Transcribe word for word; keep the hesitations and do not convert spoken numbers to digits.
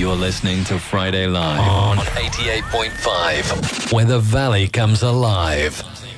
You're listening to Friday Live on eighty-eight point five, where the Valley comes alive.